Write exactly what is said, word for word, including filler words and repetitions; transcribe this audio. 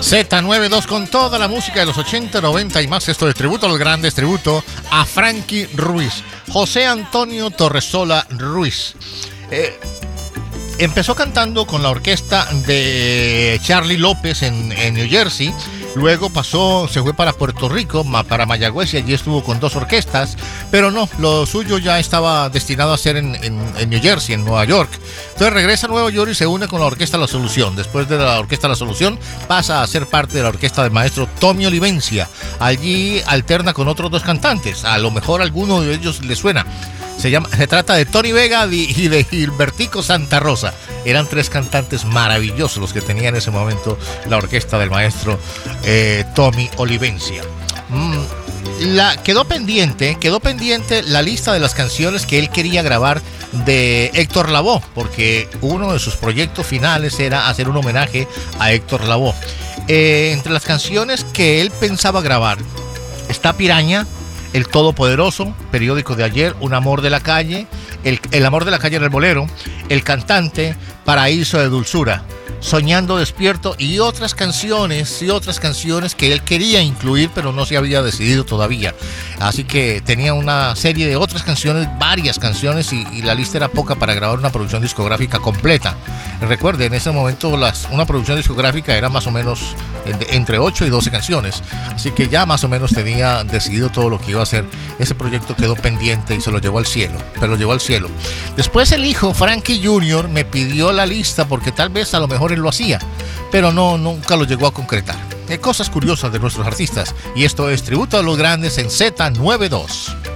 Z noventa y dos con toda la música de los ochenta, noventa y más. Esto de tributo a los grandes, tributo a Frankie Ruiz. José Antonio Torresola Ruiz. Eh, empezó cantando con la orquesta de Charlie López en, en New Jersey. Luego pasó, se fue para Puerto Rico, para Mayagüez, y allí estuvo con dos orquestas, pero no, lo suyo ya estaba destinado a ser en, en, en New Jersey, en Nueva York. Entonces regresa a Nueva York y se une con la Orquesta La Solución. Después de la Orquesta La Solución pasa a ser parte de la orquesta del maestro Tommy Olivencia. Allí alterna con otros dos cantantes, a lo mejor a alguno de ellos le suena. Se, llama, se trata de Tony Vega y de Gilbertico Santa Rosa. Eran tres cantantes maravillosos los que tenía en ese momento la orquesta del maestro eh, Tommy Olivencia. Mm, la, quedó pendiente, quedó pendiente la lista de las canciones que él quería grabar de Héctor Lavoe, porque uno de sus proyectos finales era hacer un homenaje a Héctor Lavoe. Eh, entre las canciones que él pensaba grabar está Piraña, El Todopoderoso, Periódico de Ayer, Un Amor de la Calle, El, el Amor de la Calle en el Bolero, El Cantante, Paraíso de Dulzura, Soñando Despierto y otras canciones y otras canciones que él quería incluir, pero no se había decidido todavía. Así que tenía una serie de otras canciones, varias canciones, y, y la lista era poca para grabar una producción discográfica completa. Recuerde, en ese momento las, una producción discográfica era más o menos entre ocho y doce canciones. Así que ya más o menos tenía decidido todo lo que iba a hacer. Ese proyecto quedó pendiente y se lo llevó al cielo, pero lo llevó al cielo. Después el hijo, Frankie junior, me pidió la lista porque tal vez a lo mejor él lo hacía, pero no, nunca lo llegó a concretar. Hay cosas curiosas de nuestros artistas, y esto es Tributo a los Grandes en Z noventa y dos.